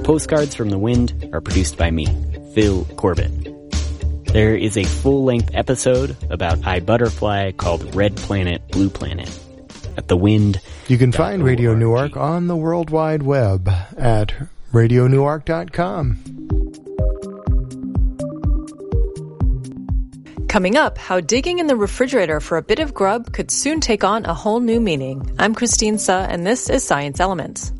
Postcards from the Wind are produced by me, Phil Corbett. There is a full-length episode about iButterfly called Red Planet, Blue Planet at The Wind. You can find Radio Newark on the World Wide Web at radionewark.com. Coming up, how digging in the refrigerator for a bit of grub could soon take on a whole new meaning. I'm Christine Suh, and this is Science Elements.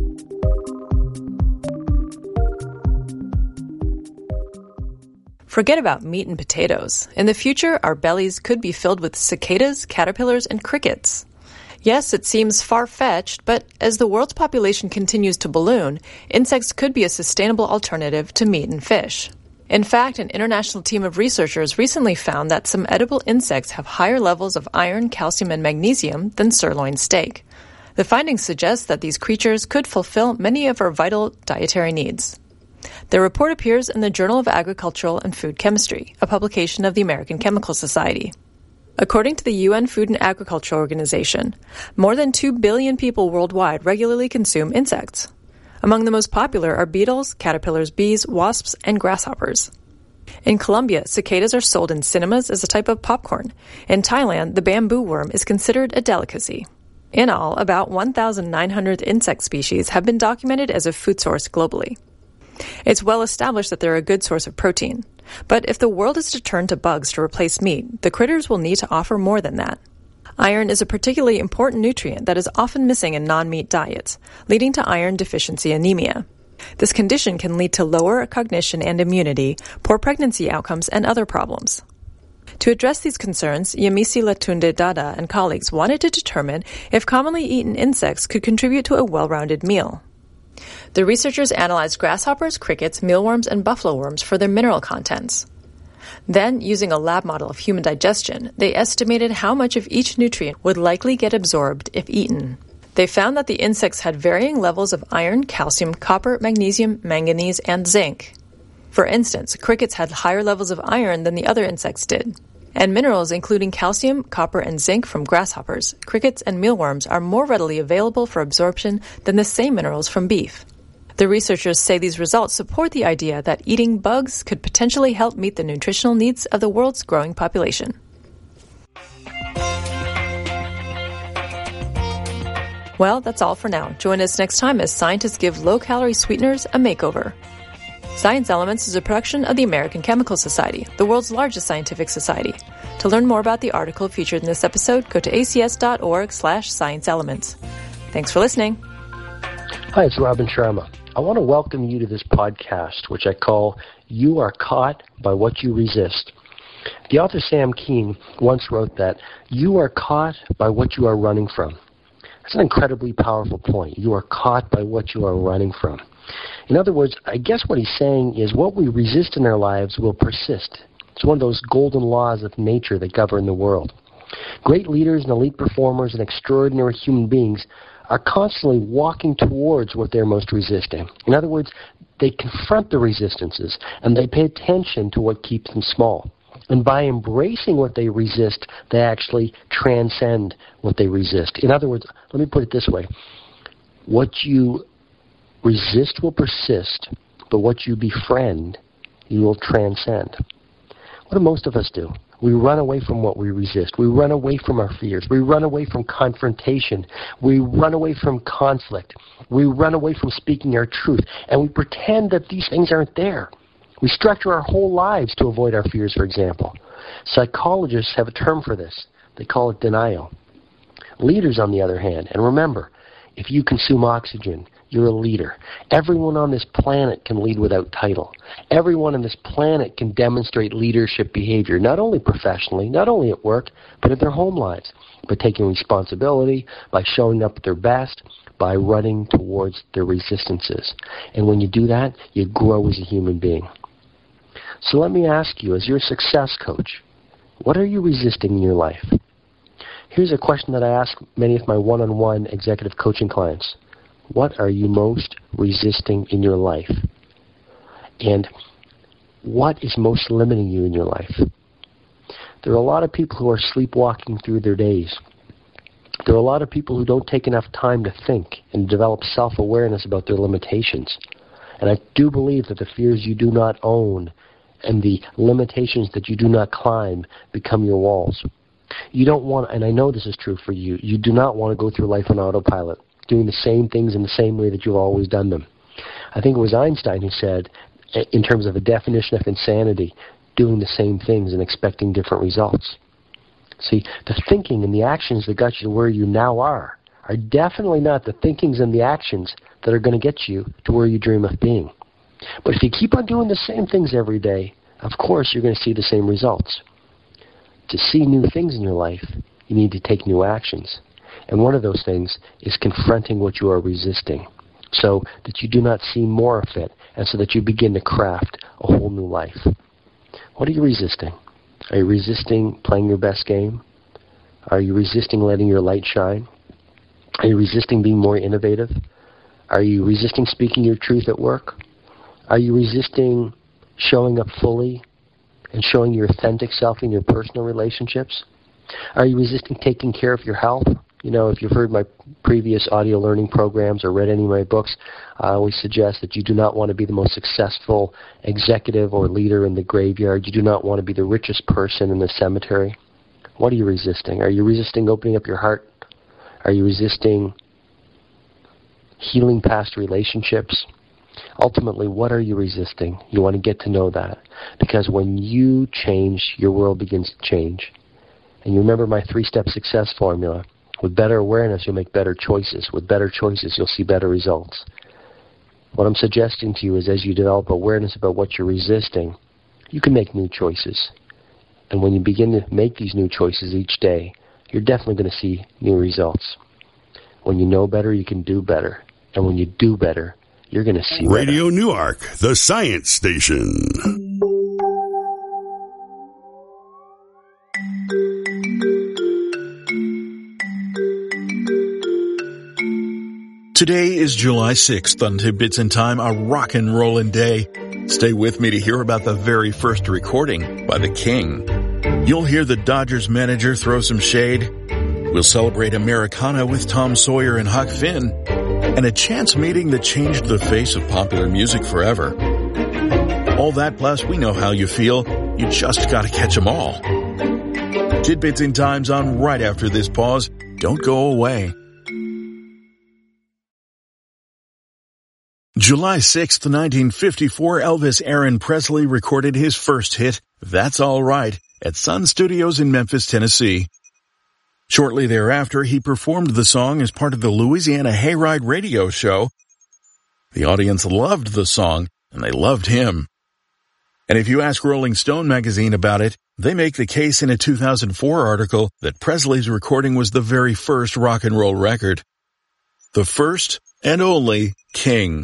Forget about meat and potatoes. In the future, our bellies could be filled with cicadas, caterpillars, and crickets. Yes, it seems far-fetched, but as the world's population continues to balloon, insects could be a sustainable alternative to meat and fish. In fact, an international team of researchers recently found that some edible insects have higher levels of iron, calcium, and magnesium than sirloin steak. The findings suggest that these creatures could fulfill many of our vital dietary needs. The report appears in the Journal of Agricultural and Food Chemistry, a publication of the American Chemical Society. According to the UN Food and Agriculture Organization, more than 2 billion people worldwide regularly consume insects. Among the most popular are beetles, caterpillars, bees, wasps, and grasshoppers. In Colombia, cicadas are sold in cinemas as a type of popcorn. In Thailand, the bamboo worm is considered a delicacy. In all, about 1,900 insect species have been documented as a food source globally. It's well established that they're a good source of protein. But if the world is to turn to bugs to replace meat, the critters will need to offer more than that. Iron is a particularly important nutrient that is often missing in non-meat diets, leading to iron deficiency anemia. This condition can lead to lower cognition and immunity, poor pregnancy outcomes, and other problems. To address these concerns, Yemisi Latunde Dada and colleagues wanted to determine if commonly eaten insects could contribute to a well-rounded meal. The researchers analyzed grasshoppers, crickets, mealworms, and buffalo worms for their mineral contents. Then, using a lab model of human digestion, they estimated how much of each nutrient would likely get absorbed if eaten. They found that the insects had varying levels of iron, calcium, copper, magnesium, manganese, and zinc. For instance, crickets had higher levels of iron than the other insects did. And minerals including calcium, copper, and zinc from grasshoppers, crickets, and mealworms are more readily available for absorption than the same minerals from beef. The researchers say these results support the idea that eating bugs could potentially help meet the nutritional needs of the world's growing population. Well, that's all for now. Join us next time as scientists give low-calorie sweeteners a makeover. Science Elements is a production of the American Chemical Society, the world's largest scientific society. To learn more about the article featured in this episode, go to acs.org/scienceelements. Thanks for listening. Hi, it's Robin Sharma. I want to welcome you to this podcast, which I call You Are Caught by What You Resist. The author Sam Keen once wrote that you are caught by what you are running from. That's an incredibly powerful point. You are caught by what you are running from. In other words, I guess what he's saying is what we resist in our lives will persist. It's one of those golden laws of nature that govern the world. Great leaders and elite performers and extraordinary human beings are constantly walking towards what they're most resisting. In other words, they confront the resistances and they pay attention to what keeps them small. And by embracing what they resist, they actually transcend what they resist. In other words, let me put it this way. What you resist will persist, but what you befriend, you will transcend. What do most of us do? We run away from what we resist. We run away from our fears. We run away from confrontation. We run away from conflict. We run away from speaking our truth. And we pretend that these things aren't there. We structure our whole lives to avoid our fears, for example. Psychologists have a term for this. They call it denial. Leaders, on the other hand, and remember, if you consume oxygen, you're a leader. Everyone on this planet can lead without title. Everyone on this planet can demonstrate leadership behavior, not only professionally, not only at work, but in their home lives, by taking responsibility, by showing up at their best, by running towards their resistances. And when you do that, you grow as a human being. So let me ask you, as your success coach, what are you resisting in your life? Here's a question that I ask many of my one-on-one executive coaching clients. What are you most resisting in your life? And what is most limiting you in your life? There are a lot of people who are sleepwalking through their days. There are a lot of people who don't take enough time to think and develop self-awareness about their limitations. And I do believe that the fears you do not own and the limitations that you do not climb become your walls. You don't want, and I know this is true for you, you do not want to go through life on autopilot, doing the same things in the same way that you've always done them. I think it was Einstein who said, in terms of a definition of insanity, doing the same things and expecting different results. See, the thinking and the actions that got you to where you now are definitely not the thinkings and the actions that are going to get you to where you dream of being. But if you keep on doing the same things every day, of course you're going to see the same results. To see new things in your life, you need to take new actions. And one of those things is confronting what you are resisting, so that you do not see more of it, and so that you begin to craft a whole new life. What are you resisting? Are you resisting playing your best game? Are you resisting letting your light shine? Are you resisting being more innovative? Are you resisting speaking your truth at work? Are you resisting showing up fully and showing your authentic self in your personal relationships? Are you resisting taking care of your health? You know, if you've heard my previous audio learning programs or read any of my books, I always suggest that you do not want to be the most successful executive or leader in the graveyard. You do not want to be the richest person in the cemetery. What are you resisting? Are you resisting opening up your heart? Are you resisting healing past relationships? Ultimately, what are you resisting? You want to get to know that. Because when you change, your world begins to change. And you remember my 3-step success formula. With better awareness, you'll make better choices. With better choices, you'll see better results. What I'm suggesting to you is as you develop awareness about what you're resisting, you can make new choices. And when you begin to make these new choices each day, you're definitely going to see new results. When you know better, you can do better. And when you do better, you're going to see Radio Newark, the science station. Today is July 6th on Tidbits in Time, a rock and rollin' day. Stay with me to hear about the very first recording by the King. You'll hear the Dodgers manager throw some shade. We'll celebrate Americana with Tom Sawyer and Huck Finn. And a chance meeting that changed the face of popular music forever. All that plus we know how you feel. You just gotta catch 'em all. Tidbits in Time's on right after this pause. Don't go away. July 6th, 1954, Elvis Aaron Presley recorded his first hit, That's All Right, at Sun Studios in Memphis, Tennessee. Shortly thereafter, he performed the song as part of the Louisiana Hayride radio show. The audience loved the song, and they loved him. And if you ask Rolling Stone magazine about it, they make the case in a 2004 article that Presley's recording was the very first rock and roll record. The first and only King.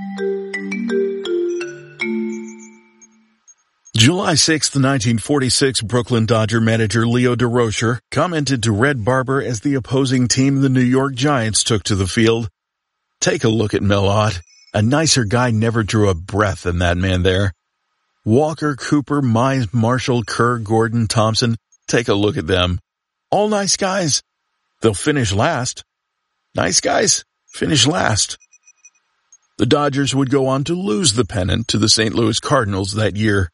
July 6, 1946, Brooklyn Dodger manager Leo Durocher commented to Red Barber as the opposing team, the New York Giants, took to the field. Take a look at Mel Ott. A nicer guy never drew a breath than that man there. Walker, Cooper, Mize, Marshall, Kerr, Gordon, Thompson. Take a look at them. All nice guys. They'll finish last. Nice guys finish last. The Dodgers would go on to lose the pennant to the St. Louis Cardinals that year.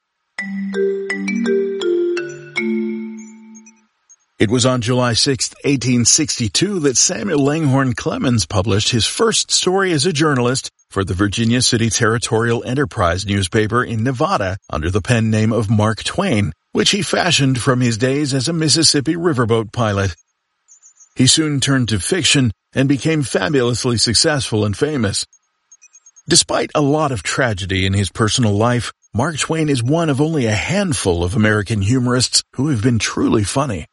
It was on July 6, 1862 that Samuel Langhorne Clemens published his first story as a journalist for the Virginia City Territorial Enterprise newspaper in Nevada under the pen name of Mark Twain, which he fashioned from his days as a Mississippi riverboat pilot. He soon turned to fiction and became fabulously successful and famous. Despite a lot of tragedy in his personal life, Mark Twain is one of only a handful of American humorists who have been truly funny.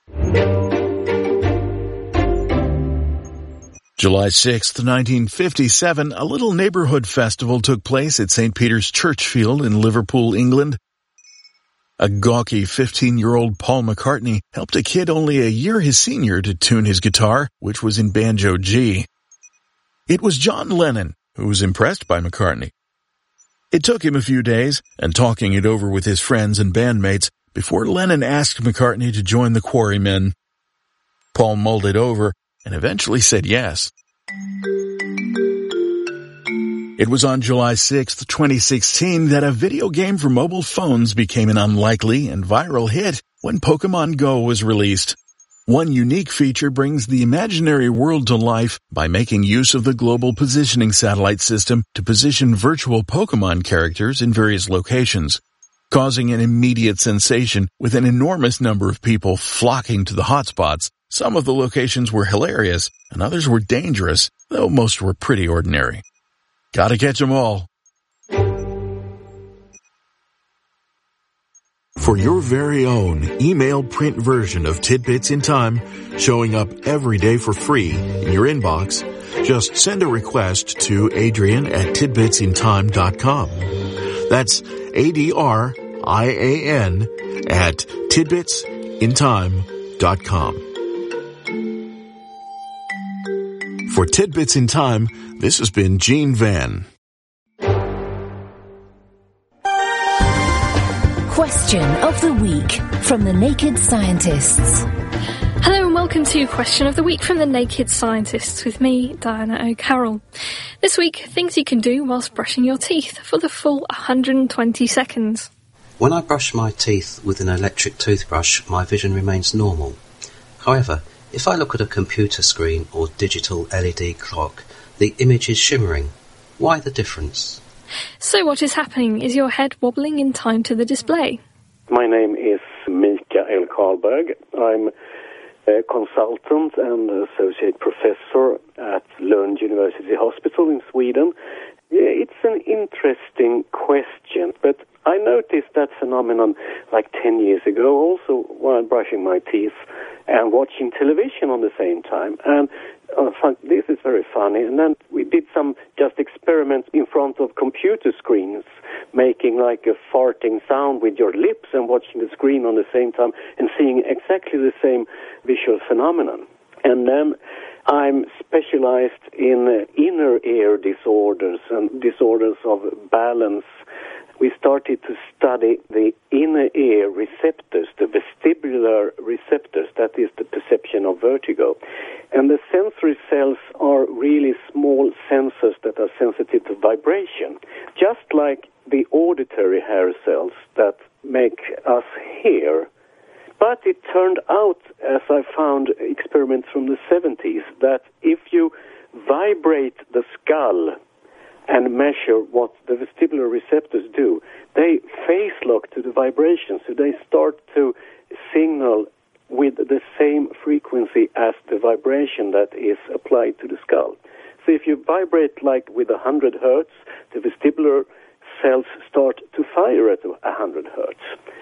July 6, 1957, a little neighborhood festival took place at St. Peter's Churchfield in Liverpool, England. A gawky 15-year-old Paul McCartney helped a kid only a year his senior to tune his guitar, which was in banjo G. It was John Lennon who was impressed by McCartney. It took him a few days and talking it over with his friends and bandmates before Lennon asked McCartney to join the Quarrymen. Paul mulled it over and eventually said yes. It was on July 6, 2016 that a video game for mobile phones became an unlikely and viral hit when Pokemon Go was released. One unique feature brings the imaginary world to life by making use of the global positioning satellite system to position virtual Pokemon characters in various locations, causing an immediate sensation with an enormous number of people flocking to the hotspots. Some of the locations were hilarious and others were dangerous, though most were pretty ordinary. Gotta catch 'em all. For your very own email print version of Tidbits in Time, showing up every day for free in your inbox, just send a request to Adrian@tidbitsintime.com. That's ADRIAN at tidbitsintime.com. For Tidbits in Time, this has been Gene Van. Question of the Week from the Naked Scientists. Hello and welcome to Question of the Week from the Naked Scientists with me, Diana O'Carroll. This week, things you can do whilst brushing your teeth for the full 120 seconds. When I brush my teeth with an electric toothbrush, my vision remains normal. However, if I look at a computer screen or digital LED clock, the image is shimmering. Why the difference? So what is happening? Is your head wobbling in time to the display? My name is Mikael Karlberg. I'm a consultant and associate professor at Lund University Hospital in Sweden. It's an interesting question, but I noticed that phenomenon like 10 years ago also while brushing my teeth and watching television on the same time. And this is very funny. And then we did some just experiments in front of computer screens, making like a farting sound with your lips and watching the screen on the same time and seeing exactly the same visual phenomenon. And then I'm specialized in inner ear disorders and disorders of balance. We started to study the inner ear receptors, the vestibular receptors, that is the perception of vertigo. And the sensory cells are really small sensors that are sensitive to vibration, just like the auditory hair cells that make us hear. But it turned out, as I found experiments from the 70s, that if you vibrate the skull and measure what the vestibular receptors do, they phase lock to the vibration, so they start to signal with the same frequency as the vibration that is applied to the skull. So if you vibrate like with 100 hertz, the vestibular cells start to fire at 100 hertz.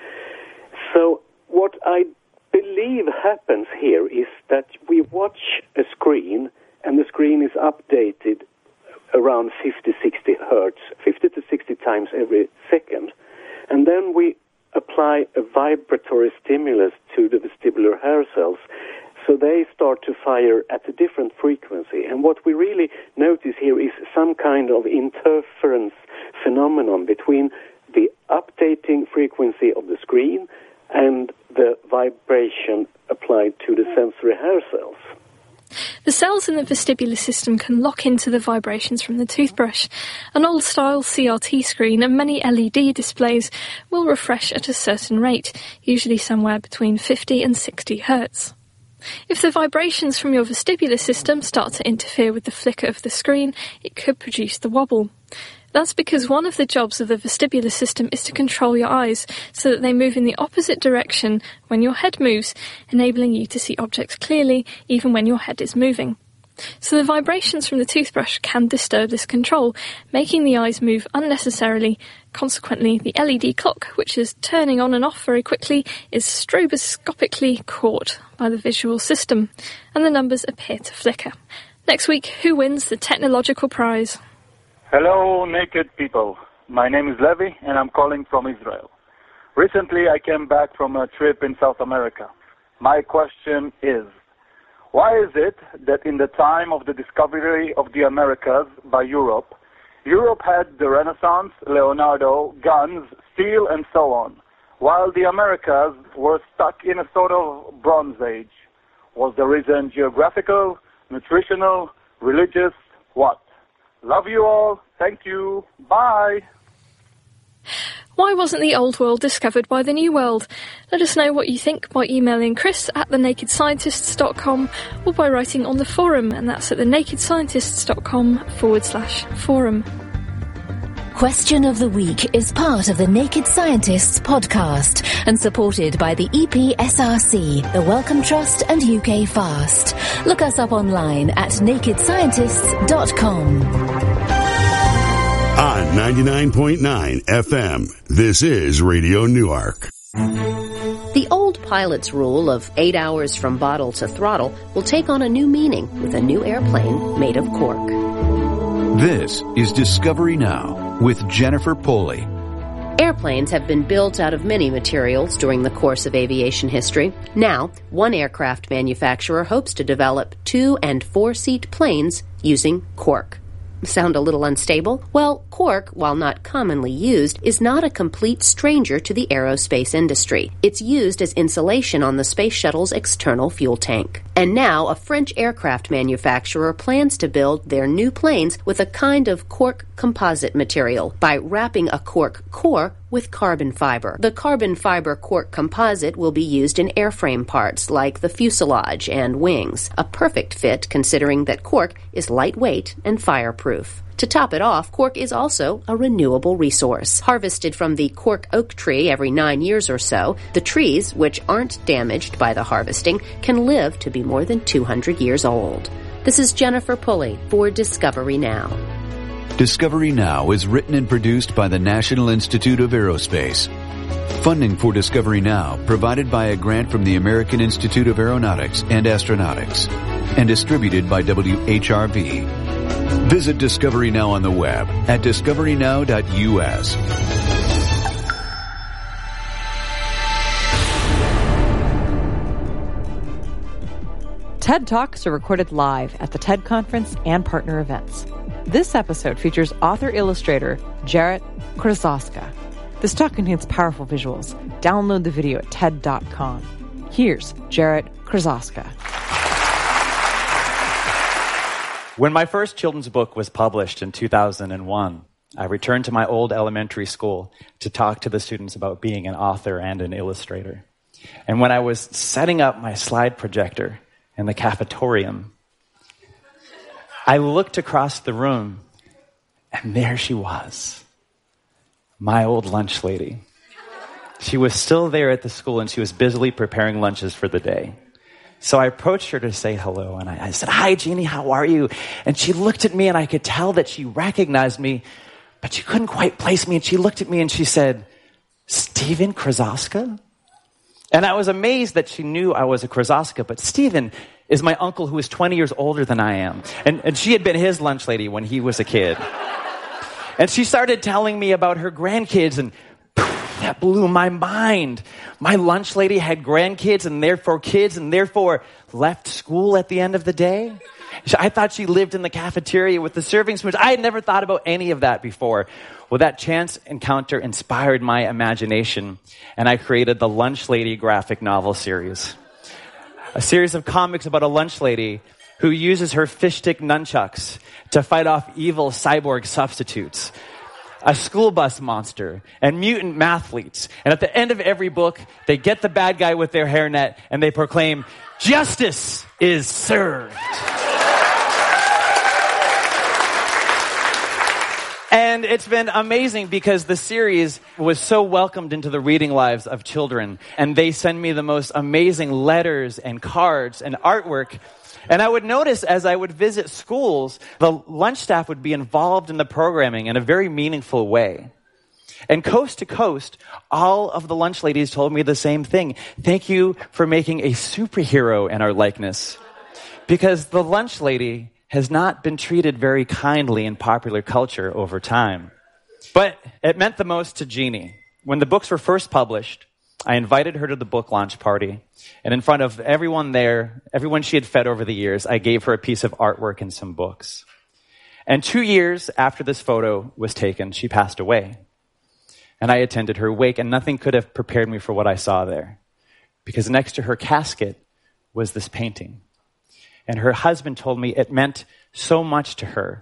So what I believe happens here is that we watch a screen, and the screen is updated around 50-60 hertz, 50 to 60 times every second. And then we apply a vibratory stimulus to the vestibular hair cells, so they start to fire at a different frequency. And what we really notice here is some kind of interference phenomenon between the updating frequency of the screen and the vibration applied to the sensory hair cells. The cells in the vestibular system can lock into the vibrations from the toothbrush. An old-style CRT screen and many LED displays will refresh at a certain rate, usually somewhere between 50 and 60 hertz. If the vibrations from your vestibular system start to interfere with the flicker of the screen, it could produce the wobble. That's because one of the jobs of the vestibular system is to control your eyes so that they move in the opposite direction when your head moves, enabling you to see objects clearly even when your head is moving. So the vibrations from the toothbrush can disturb this control, making the eyes move unnecessarily. Consequently, the LED clock, which is turning on and off very quickly, is stroboscopically caught by the visual system, and the numbers appear to flicker. Next week, who wins the technological prize? Hello, naked people. My name is Levi, and I'm calling from Israel. Recently, I came back from a trip in South America. My question is, why is it that in the time of the discovery of the Americas by Europe, Europe had the Renaissance, Leonardo, guns, steel, and so on, while the Americas were stuck in a sort of Bronze Age? Was the reason geographical, nutritional, religious, what? Love you all. Thank you. Bye. Why wasn't the old world discovered by the new world? Let us know what you think by emailing chris@thenakedscientists.com or by writing on the forum, and that's at thenakedscientists.com/forum. Question of the Week is part of the Naked Scientists podcast and supported by the EPSRC, the Wellcome Trust and UK Fast. Look us up online at nakedscientists.com. On 99.9 FM, this is Radio Newark. The old pilot's rule of 8 hours from bottle to throttle will take on a new meaning with a new airplane made of cork. This is Discovery Now with Jennifer Poley. Airplanes have been built out of many materials during the course of aviation history. Now, one aircraft manufacturer hopes to develop 2- and 4-seat planes using cork. Sound a little unstable? Well, cork, while not commonly used, is not a complete stranger to the aerospace industry. It's used as insulation on the space shuttle's external fuel tank. And now, a French aircraft manufacturer plans to build their new planes with a kind of cork composite material by wrapping a cork core with carbon fiber. The carbon fiber cork composite will be used in airframe parts like the fuselage and wings, a perfect fit considering that cork is lightweight and fireproof. To top it off, cork is also a renewable resource. Harvested from the cork oak tree every 9 years or so, the trees, which aren't damaged by the harvesting, can live to be more than 200 years old. This is Jennifer Pulley for Discovery Now. Discovery Now is written and produced by the National Institute of Aerospace. Funding for Discovery Now provided by a grant from the American Institute of Aeronautics and Astronautics and distributed by WHRV. Visit Discovery Now on the web at discoverynow.us. TED Talks are recorded live at the TED Conference and partner events. This episode features author-illustrator Jarrett Krasowska. This talk contains powerful visuals. Download the video at TED.com. Here's Jarrett Krasowska. When my first children's book was published in 2001, I returned to my old elementary school to talk to the students about being an author and an illustrator. And when I was setting up my slide projector in the cafetorium, I looked across the room, and there she was, my old lunch lady. She was still there at the school, and she was busily preparing lunches for the day. So I approached her to say hello, and I said, "Hi, Jeannie, how are you?" And she looked at me, and I could tell that she recognized me, but she couldn't quite place me. And she looked at me, and she said, "Stephen Krasowska?" And I was amazed that she knew I was a Krasowska, but Stephen is my uncle who is 20 years older than I am. And she had been his lunch lady when he was a kid. And she started telling me about her grandkids, and that blew my mind. My lunch lady had grandkids and therefore kids and therefore left school at the end of the day. I thought she lived in the cafeteria with the serving spoons. I had never thought about any of that before. Well, that chance encounter inspired my imagination, and I created the Lunch Lady graphic novel series. A series of comics about a lunch lady who uses her fish stick nunchucks to fight off evil cyborg substitutes, a school bus monster, and mutant mathletes. And at the end of every book, they get the bad guy with their hairnet, and they proclaim, "Justice is served." And it's been amazing because the series was so welcomed into the reading lives of children. And they send me the most amazing letters and cards and artwork. And I would notice as I would visit schools, the lunch staff would be involved in the programming in a very meaningful way. And coast to coast, all of the lunch ladies told me the same thing. "Thank you for making a superhero in our likeness." Because the lunch lady has not been treated very kindly in popular culture over time. But it meant the most to Jeannie. When the books were first published, I invited her to the book launch party. And in front of everyone there, everyone she had fed over the years, I gave her a piece of artwork and some books. And 2 years after this photo was taken, she passed away. And I attended her wake, and nothing could have prepared me for what I saw there. Because next to her casket was this painting. And her husband told me it meant so much to her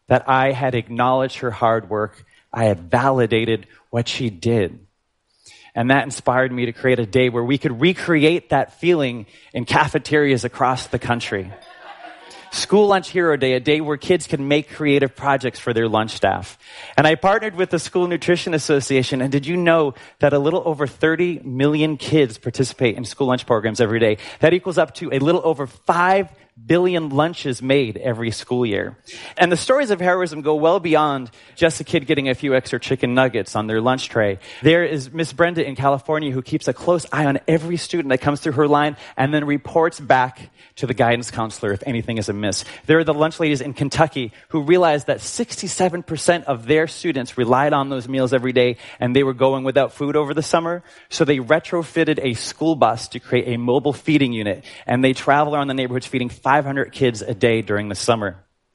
that I had acknowledged her hard work. I had validated what she did. And that inspired me to create a day where we could recreate that feeling in cafeterias across the country. School Lunch Hero Day, a day where kids can make creative projects for their lunch staff. And I partnered with the School Nutrition Association, and did you know that a little over 30 million kids participate in school lunch programs every day? That equals up to a little over 5 billion lunches made every school year. And the stories of heroism go well beyond just a kid getting a few extra chicken nuggets on their lunch tray. There is Miss Brenda in California who keeps a close eye on every student that comes through her line and then reports back to the guidance counselor if anything is amiss. There are the lunch ladies in Kentucky who realized that 67% of their students relied on those meals every day and they were going without food over the summer. So they retrofitted a school bus to create a mobile feeding unit, and they travel around the neighborhoods feeding 500 kids a day during the summer.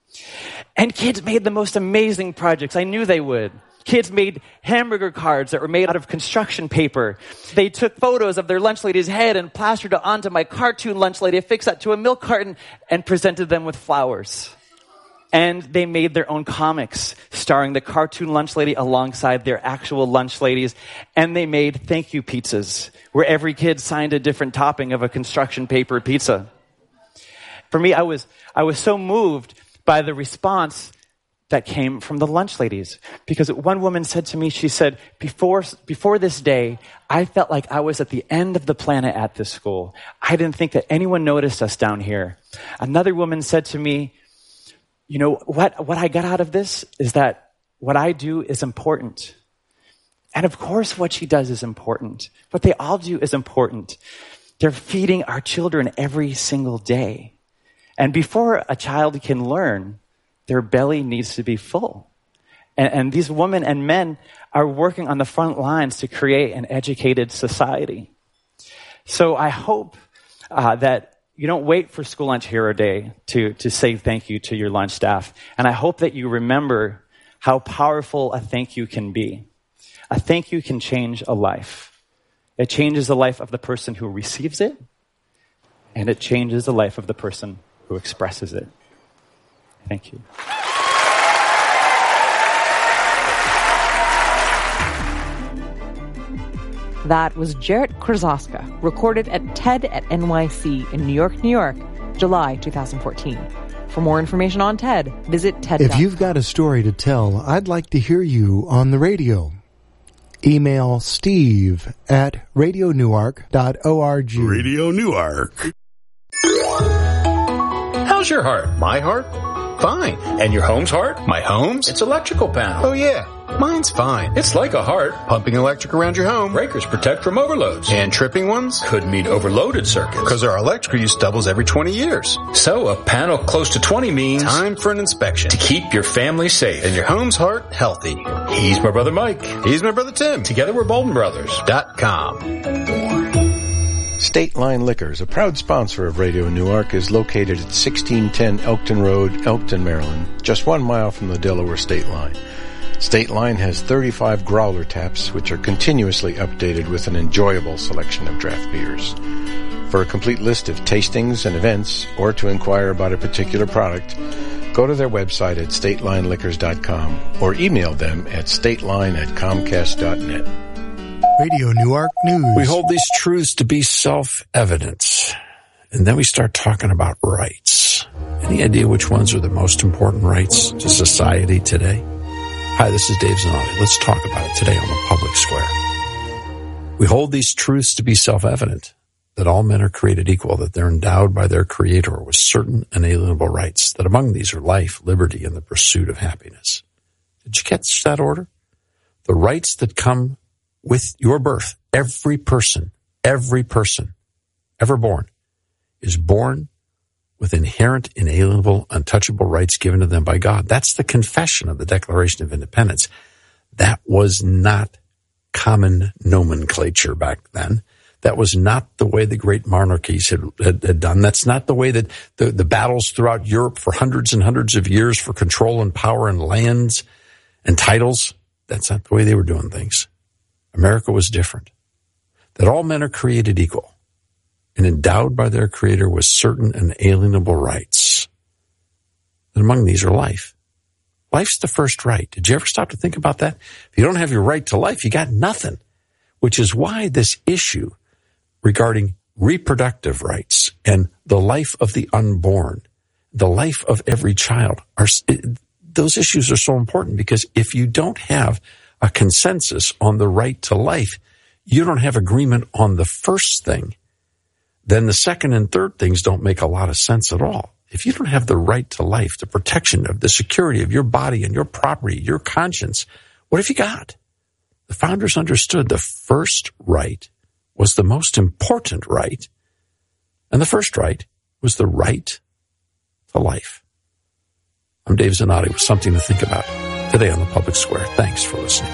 And kids made the most amazing projects. I knew they would. Kids made hamburger cards that were made out of construction paper. They took photos of their lunch lady's head and plastered it onto my cartoon lunch lady, affixed that to a milk carton, and presented them with flowers. And they made their own comics starring the cartoon lunch lady alongside their actual lunch ladies. And they made thank you pizzas where every kid signed a different topping of a construction paper pizza. For me, I was so moved by the response that came from the lunch ladies. Because one woman said to me, she said, before this day, I felt like I was at the end of the planet at this school. I didn't think that anyone noticed us down here. Another woman said to me, you know, what I got out of this is that what I do is important. And of course what she does is important. What they all do is important. They're feeding our children every single day. And before a child can learn, their belly needs to be full. And these women and men are working on the front lines to create an educated society. So I hope that you don't wait for School Lunch Hero Day to say thank you to your lunch staff. And I hope that you remember how powerful a thank you can be. A thank you can change a life. It changes the life of the person who receives it, and it changes the life of the person who expresses it. Thank you. That was Jarrett Krzaska, recorded at TED at NYC in New York, New York, July 2014. For more information on TED, visit TED. If you've got a story to tell, I'd like to hear you on the radio. Email steve@radionewark.org. Radio Newark. How's your heart? My heart? Fine. And your home's heart? My home's? It's electrical panel. Oh yeah. Mine's fine. It's like a heart. Pumping electric around your home. Breakers protect from overloads. And tripping ones could mean overloaded circuits. Because our electrical use doubles every 20 years. So a panel close to 20 means time for an inspection. To keep your family safe. And your home's heart healthy. He's my brother Mike. He's my brother Tim. Together we're BoldenBrothers.com. State Line Liquors, a proud sponsor of Radio Newark, is located at 1610 Elkton Road, Elkton, Maryland, just 1 mile from the Delaware State Line. State Line has 35 growler taps, which are continuously updated with an enjoyable selection of draft beers. For a complete list of tastings and events, or to inquire about a particular product, go to their website at statelineliquors.com or email them at stateline@comcast.net. Radio Newark News. We hold these truths to be self-evident, and then we start talking about rights. Any idea which ones are the most important rights to society today? Hi, this is Dave Zanotti. Let's talk about it today on the Public Square. We hold these truths to be self-evident, that all men are created equal, that they're endowed by their Creator with certain inalienable rights, that among these are life, liberty, and the pursuit of happiness. Did you catch that order? The rights that come with your birth. Every person ever born is born with inherent, inalienable, untouchable rights given to them by God. That's the confession of the Declaration of Independence. That was not common nomenclature back then. That was not the way the great monarchies had done. That's not the way that the battles throughout Europe for hundreds and hundreds of years for control and power and lands and titles. That's not the way they were doing things. America was different. That all men are created equal and endowed by their Creator with certain inalienable rights. And among these are life, Life's the first right. Did you ever stop to think about that? If you don't have your right to life, you got nothing, which is why this issue regarding reproductive rights and the life of the unborn, the life of every child, those issues are so important, because if you don't have a consensus on the right to life, you don't have agreement on the first thing, then the second and third things don't make a lot of sense at all. If you don't have the right to life, the protection of the security of your body and your property, your conscience, what have you got? The founders understood the first right was the most important right, and the first right was the right to life. I'm Dave Zanotti with something to think about today on the Public Square. Thanks for listening.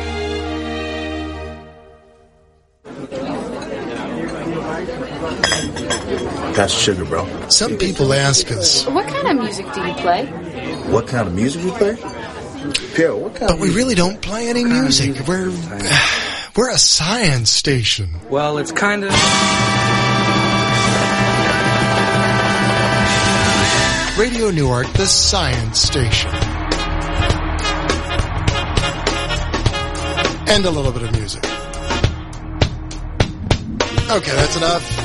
That's sugar, bro. Some people ask us, what kind of music do you play? What kind of music we play? Pierre, what kind but we really don't play any music. We're a science station. Well, it's kind of... Radio Newark, the science station. And a little bit of music. Okay, that's enough.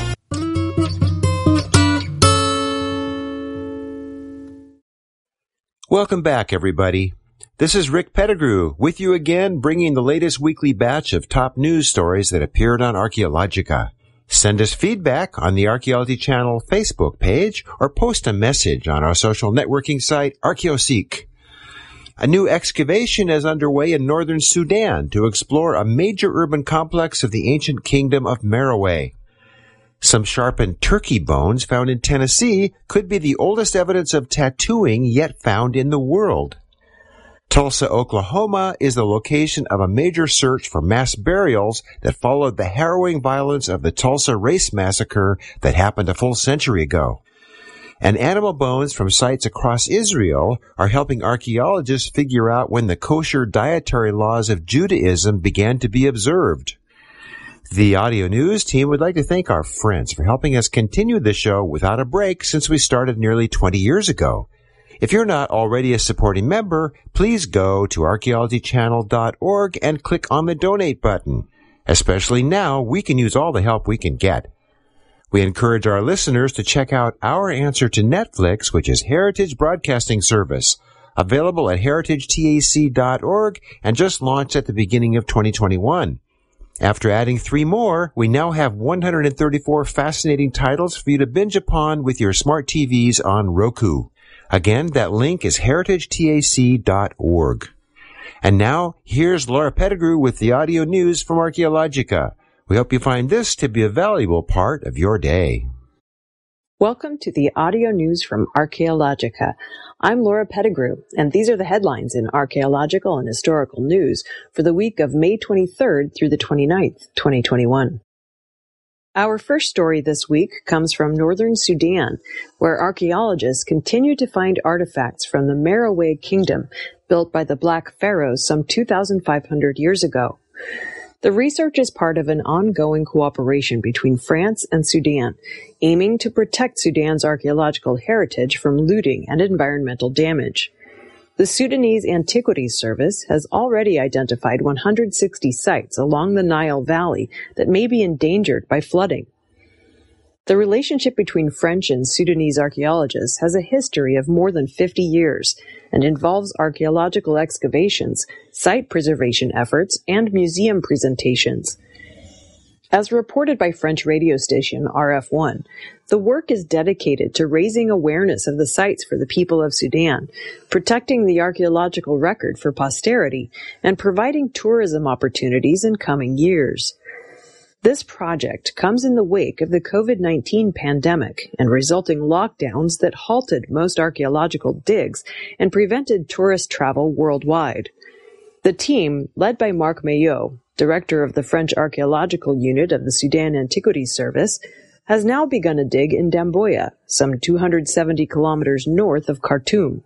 Welcome back, everybody. This is Rick Pettigrew with you again, bringing the latest weekly batch of top news stories that appeared on Archaeologica. Send us feedback on the Archaeology Channel Facebook page or post a message on our social networking site, ArchaeoSeek. A new excavation is underway in northern Sudan to explore a major urban complex of the ancient kingdom of Merowe. Some sharpened turkey bones found in Tennessee could be the oldest evidence of tattooing yet found in the world. Tulsa, Oklahoma is the location of a major search for mass burials that followed the harrowing violence of the Tulsa Race Massacre that happened a full century ago. And animal bones from sites across Israel are helping archaeologists figure out when the kosher dietary laws of Judaism began to be observed. The audio news team would like to thank our friends for helping us continue the show without a break since we started nearly 20 years ago. If you're not already a supporting member, please go to archaeologychannel.org and click on the donate button. Especially now, we can use all the help we can get. We encourage our listeners to check out our answer to Netflix, which is Heritage Broadcasting Service, available at heritagetac.org and just launched at the beginning of 2021. After adding 3 more, we now have 134 fascinating titles for you to binge upon with your smart TVs on Roku. Again, that link is heritagetac.org. And now, here's Laura Pettigrew with the audio news from Archaeologica. We hope you find this to be a valuable part of your day. Welcome to the audio news from Archaeologica. I'm Laura Pettigrew, and these are the headlines in archaeological and historical news for the week of May 23rd through the 29th, 2021. Our first story this week comes from northern Sudan, where archaeologists continue to find artifacts from the Merowe Kingdom, built by the Black Pharaohs some 2,500 years ago. The research is part of an ongoing cooperation between France and Sudan, aiming to protect Sudan's archaeological heritage from looting and environmental damage. The Sudanese Antiquities Service has already identified 160 sites along the Nile Valley that may be endangered by flooding. The relationship between French and Sudanese archaeologists has a history of more than 50 years and involves archaeological excavations, site preservation efforts, and museum presentations. As reported by French radio station RF1, the work is dedicated to raising awareness of the sites for the people of Sudan, protecting the archaeological record for posterity, and providing tourism opportunities in coming years. This project comes in the wake of the COVID-19 pandemic and resulting lockdowns that halted most archaeological digs and prevented tourist travel worldwide. The team, led by Marc Maillot, director of the French Archaeological Unit of the Sudan Antiquities Service, has now begun a dig in Damboya, some 270 kilometers north of Khartoum.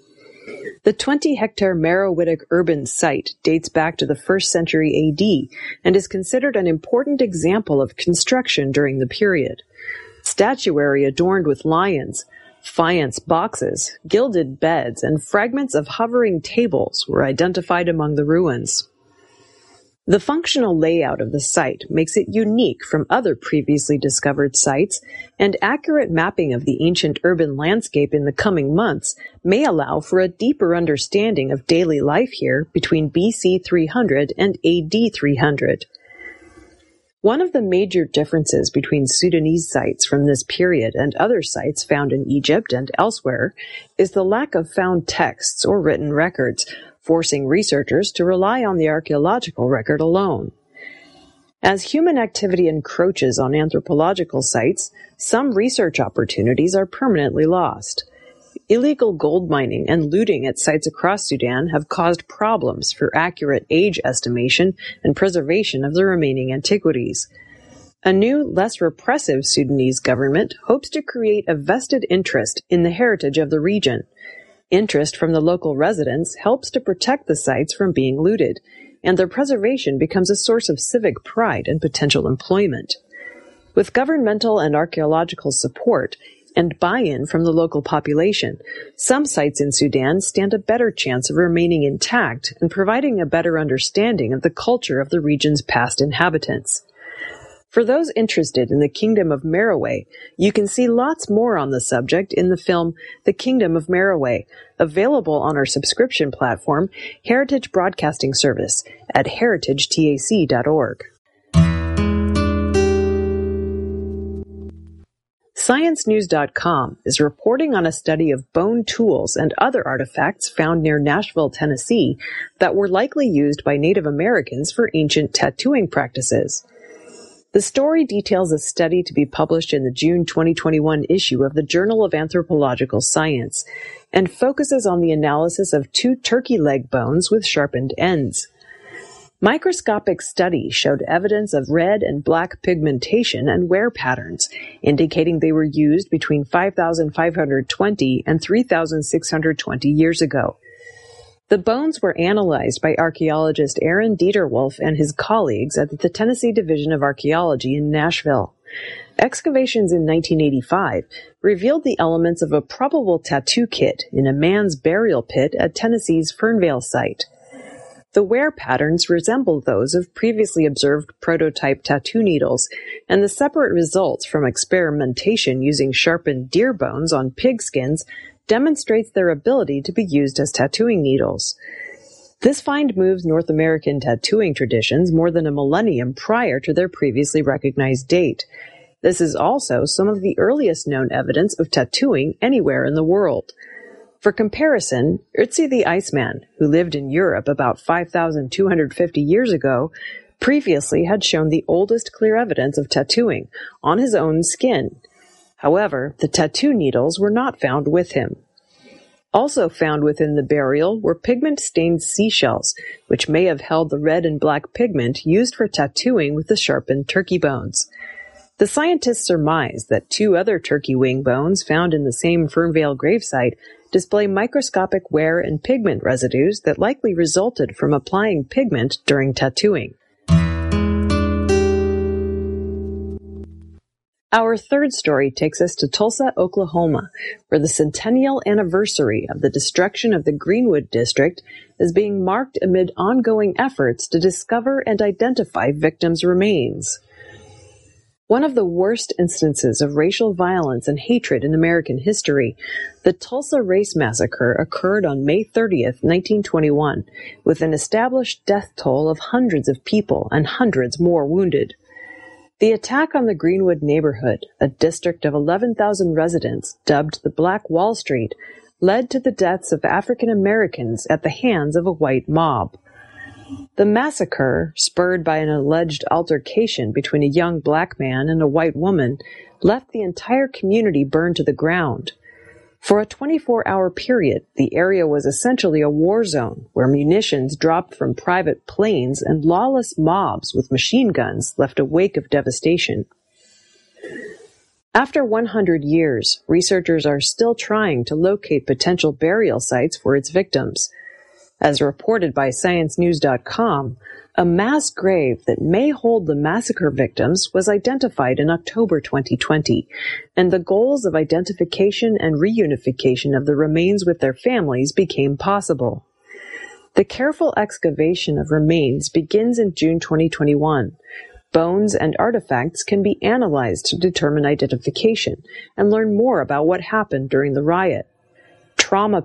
The 20-hectare Merowitic urban site dates back to the 1st century AD and is considered an important example of construction during the period. Statuary adorned with lions, Faience boxes, gilded beds, and fragments of hovering tables were identified among the ruins. The functional layout of the site makes it unique from other previously discovered sites, and accurate mapping of the ancient urban landscape in the coming months may allow for a deeper understanding of daily life here between BC 300 and AD 300. One of the major differences between Sudanese sites from this period and other sites found in Egypt and elsewhere is the lack of found texts or written records, forcing researchers to rely on the archaeological record alone. As human activity encroaches on anthropological sites, some research opportunities are permanently lost. Illegal gold mining and looting at sites across Sudan have caused problems for accurate age estimation and preservation of the remaining antiquities. A new, less repressive Sudanese government hopes to create a vested interest in the heritage of the region. Interest from the local residents helps to protect the sites from being looted, and their preservation becomes a source of civic pride and potential employment. With governmental and archaeological support, and buy-in from the local population, some sites in Sudan stand a better chance of remaining intact and providing a better understanding of the culture of the region's past inhabitants. For those interested in the Kingdom of Merowe, you can see lots more on the subject in the film The Kingdom of Merowe, available on our subscription platform, Heritage Broadcasting Service, at heritagetac.org. ScienceNews.com is reporting on a study of bone tools and other artifacts found near Nashville, Tennessee, that were likely used by Native Americans for ancient tattooing practices. The story details a study to be published in the June 2021 issue of the Journal of Anthropological Science, and focuses on the analysis of 2 turkey leg bones with sharpened ends. Microscopic studies showed evidence of red and black pigmentation and wear patterns, indicating they were used between 5,520 and 3,620 years ago. The bones were analyzed by archaeologist Aaron Dieterwolf and his colleagues at the Tennessee Division of Archaeology in Nashville. Excavations in 1985 revealed the elements of a probable tattoo kit in a man's burial pit at Tennessee's Fernvale site. The wear patterns resembled those of previously observed prototype tattoo needles, and the separate results from experimentation using sharpened deer bones on pig skins demonstrates their ability to be used as tattooing needles. This find moves North American tattooing traditions more than a millennium prior to their previously recognized date. This is also some of the earliest known evidence of tattooing anywhere in the world. For comparison, Ötzi the Iceman, who lived in Europe about 5,250 years ago, previously had shown the oldest clear evidence of tattooing on his own skin. However, the tattoo needles were not found with him. Also found within the burial were pigment-stained seashells, which may have held the red and black pigment used for tattooing with the sharpened turkey bones. The scientists surmise that 2 other turkey wing bones found in the same Fernvale gravesite display microscopic wear and pigment residues that likely resulted from applying pigment during tattooing. Our third story takes us to Tulsa, Oklahoma, where the centennial anniversary of the destruction of the Greenwood District is being marked amid ongoing efforts to discover and identify victims' remains. One of the worst instances of racial violence and hatred in American history, the Tulsa Race Massacre occurred on May 30th, 1921, with an established death toll of hundreds of people and hundreds more wounded. The attack on the Greenwood neighborhood, a district of 11,000 residents dubbed the Black Wall Street, led to the deaths of African Americans at the hands of a white mob. The massacre, spurred by an alleged altercation between a young black man and a white woman, left the entire community burned to the ground. For a 24-hour period, the area was essentially a war zone where munitions dropped from private planes and lawless mobs with machine guns left a wake of devastation. After 100 years, researchers are still trying to locate potential burial sites for its victims. As reported by ScienceNews.com, a mass grave that may hold the massacre victims was identified in October 2020, and the goals of identification and reunification of the remains with their families became possible. The careful excavation of remains begins in June 2021. Bones and artifacts can be analyzed to determine identification and learn more about what happened during the riot. Trauma